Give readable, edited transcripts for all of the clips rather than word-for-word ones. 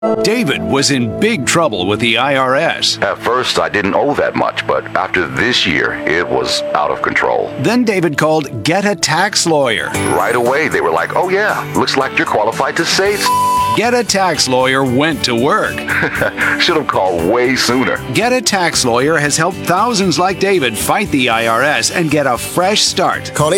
David was in big trouble with the IRS. At first, I didn't owe that much, but after this year, it was out of control. Then David called Get a Tax Lawyer. Right away, they were like, oh yeah, looks like you're qualified to say Get a Tax Lawyer went to work. Should have called way sooner. Get a Tax Lawyer has helped thousands like David fight the IRS and get a fresh start. Call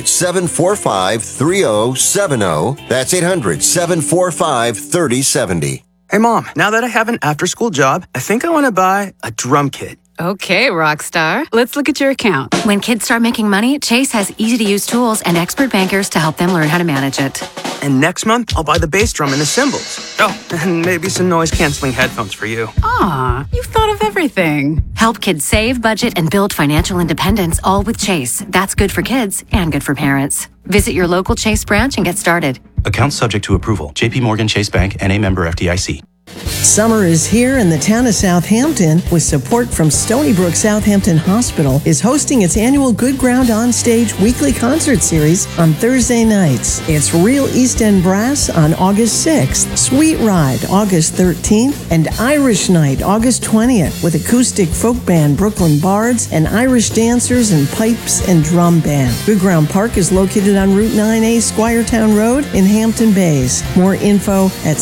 800-745-3070. That's 800-745-3070. Hey, Mom, now that I have an after-school job, I think I want to buy a drum kit. Okay, Rockstar. Let's look at your account. When kids start making money, Chase has easy-to-use tools and expert bankers to help them learn how to manage it. And next month, I'll buy the bass drum and the cymbals. Oh, and maybe some noise-canceling headphones for you. Aw, you've thought of everything. Help kids save, budget, and build financial independence, all with Chase. That's good for kids and good for parents. Visit your local Chase branch and get started. Account subject to approval. J.P. Morgan Chase Bank, N.A. member FDIC. Summer is here, and the town of Southampton, with support from Stony Brook Southampton Hospital, is hosting its annual Good Ground On Stage weekly concert series on Thursday nights. It's Real East End Brass on August 6th, Sweet Ride August 13th, and Irish Night August 20th with acoustic folk band Brooklyn Bards and Irish dancers and pipes and drum band. Good Ground Park is located on Route 9A Squiretown Road in Hampton Bays. More info at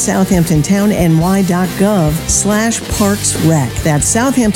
southamptontownny.gov/parksrec. That's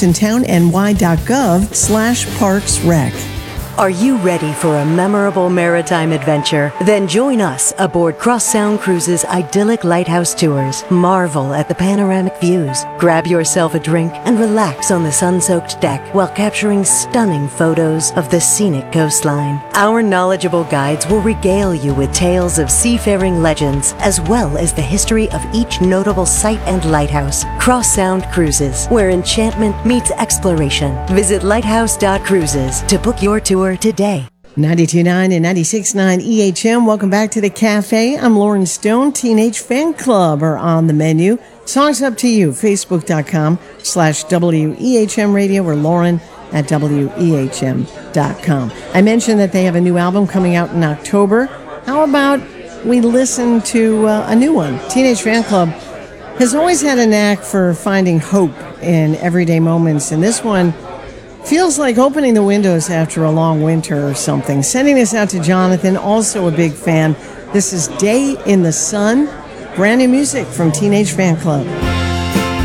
southamptontownny.gov/parksrec. Are you ready for a memorable maritime adventure? Then join us aboard Cross Sound Cruises' idyllic lighthouse tours. Marvel at the panoramic views. Grab yourself a drink and relax on the sun-soaked deck while capturing stunning photos of the scenic coastline. Our knowledgeable guides will regale you with tales of seafaring legends, as well as the history of each notable site and lighthouse. Cross Sound Cruises, where enchantment meets exploration. Visit lighthouse.cruises to book your tour today. 92.9 and 96.9 EHM. Welcome back to the cafe. I'm Lauren Stone. Teenage Fan Club are on the menu. Songs Up to You, Facebook.com/WEHM Radio, or Lauren at WEHM.com. I mentioned that they have a new album coming out in October. How about we listen to a new one? Teenage Fan Club has always had a knack for finding hope in everyday moments, and this one feels like opening the windows after a long winter or something. Sending this out to Jonathan, also a big fan. This is Day in the Sun, brand new music from Teenage Fan Club.